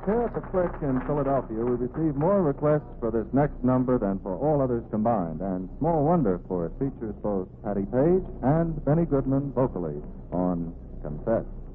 here at the Click in Philadelphia, we received more requests for this next number than for all others combined. And small wonder, for it features both Patty Page and Benny Goodman vocally on Confess.